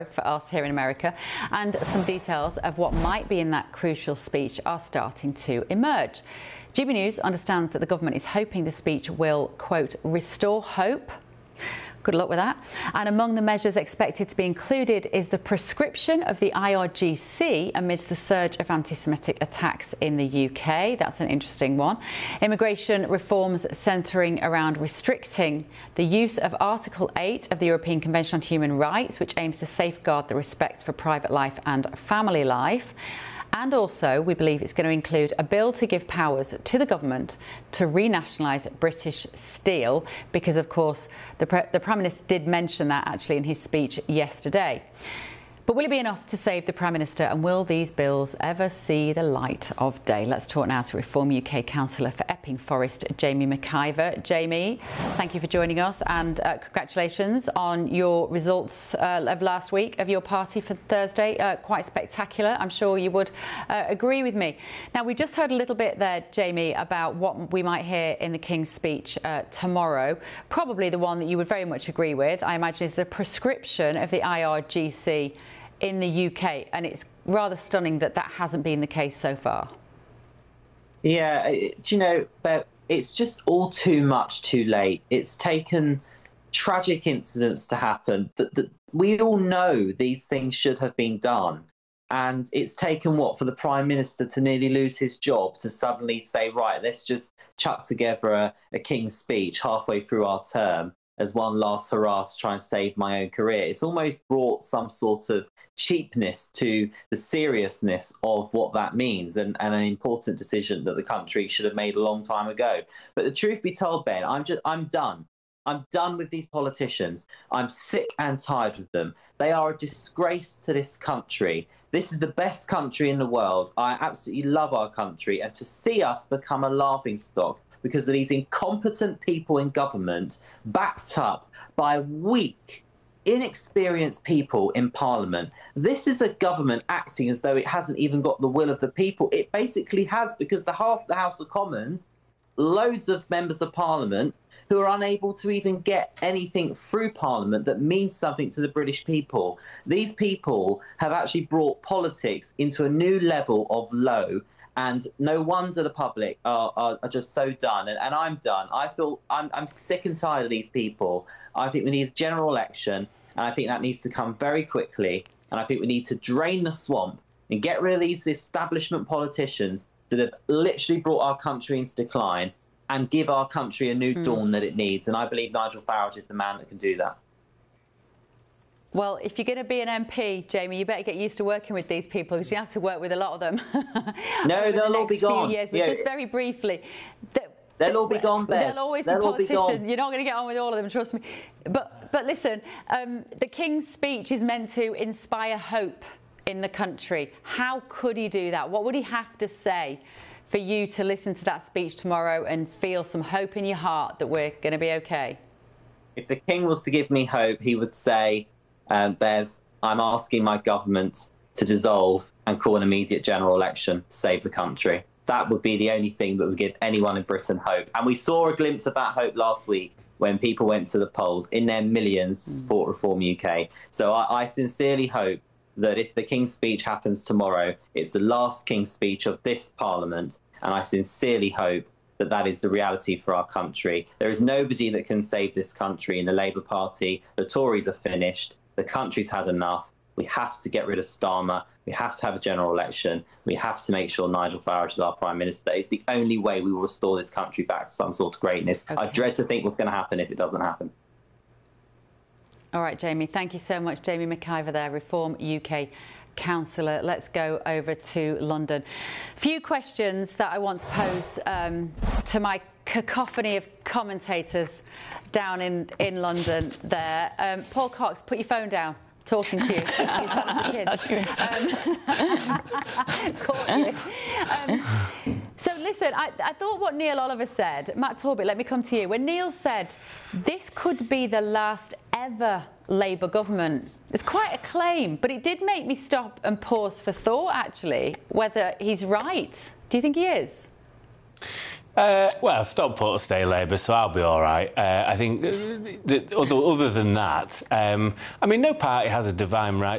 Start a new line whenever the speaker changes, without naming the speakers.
for us here in America, and some details of what might be in that crucial speech are starting to emerge. GB News understands that the government is hoping the speech will, quote, restore hope. Good luck with that. And among the measures expected to be included is the proscription of the IRGC amidst the surge of anti-Semitic attacks in the UK. That's an interesting one. Immigration reforms centring around restricting the use of Article 8 of the European Convention on Human Rights, which aims to safeguard the respect for private life and family life. And also, we believe it's going to include a bill to give powers to the government to renationalise British Steel, because, of course, the Prime Minister did mention that actually in his speech yesterday. But will it be enough to save the Prime Minister, and will these bills ever see the light of day? Let's talk now to Reform UK Councillor for Epping Forest, Jamie McIver. Jamie, thank you for joining us, and congratulations on your results of last week of your party for Thursday. Quite spectacular. I'm sure you would agree with me. Now, we just heard a little bit there, Jamie, about what we might hear in the King's speech tomorrow. Probably the one that you would very much agree with, I imagine, is the proscription of the IRGC in the UK, and it's rather stunning that that hasn't been the case so far.
Yeah, do you know, Bev, it's just all too much too late. It's taken tragic incidents to happen that we all know these things should have been done. And it's taken, what, for the Prime Minister to nearly lose his job, to suddenly say, right, let's just chuck together a King's speech halfway through our term as one last hurrah to try and save my own career. It's almost brought some sort of cheapness to the seriousness of what that means, and an important decision that the country should have made a long time ago. But the truth be told, Ben, I'm done. I'm done with these politicians. I'm sick and tired of them. They are a disgrace to this country. This is the best country in the world. I absolutely love our country, and to see us become a laughingstock because of these incompetent people in government, backed up by weak, inexperienced people in Parliament. This is a government acting as though it hasn't even got the will of the people. It basically has, because the half of the House of Commons, loads of members of Parliament who are unable to even get anything through Parliament that means something to the British people. These people have actually brought politics into a new level of low. And no wonder the public are just so done. And I'm done. I feel I'm sick and tired of these people. I think we need a general election, and I think that needs to come very quickly. And I think we need to drain the swamp and get rid of these establishment politicians that have literally brought our country into decline, and give our country a new dawn that it needs. And I believe Nigel Farage is the man that can do that.
Well, if you're going to be an MP, Jamie, you better get used to working with these people, because you have to work with a lot of them.
No, they'll all be gone.
Few years. But just very briefly,
they'll all be gone, Bev.
There'll always be politicians. You're not going to get on with all of them, trust me. But listen, the King's speech is meant to inspire hope in the country. How could he do that? What would he have to say for you to listen to that speech tomorrow and feel some hope in your heart that we're going to be okay?
If the King was to give me hope, he would say, Bev, I'm asking my government to dissolve and call an immediate general election to save the country. That would be the only thing that would give anyone in Britain hope. And we saw a glimpse of that hope last week when people went to the polls in their millions to support Reform UK. So I sincerely hope that if the King's speech happens tomorrow, it's the last King's speech of this Parliament. And I sincerely hope that that is the reality for our country. There is nobody that can save this country in the Labour Party. The Tories are finished. The country's had enough. We have to get rid of Starmer. We have to have a general election. We have to make sure Nigel Farage is our Prime Minister. It's the only way we will restore this country back to some sort of greatness. Okay. I dread to think what's going to happen if it doesn't happen.
All right, Jamie, thank you so much. Jamie McIver there, Reform UK Councillor. Let's go over to London. A few questions that I want to pose to my cacophony of commentators down in London there. Paul Cox, put your phone down. Talking to you.
That's good.
Caught you. So listen, I thought what Neil Oliver said, Matt Torbett, let me come to you. When Neil said this could be the last ever Labour government, it's quite a claim, but it did make me stop and pause for thought, actually, whether he's right. Do you think he is?
Well, Stockport will stay Labour, so I'll be all right. I think other than that, I mean, no party has a divine right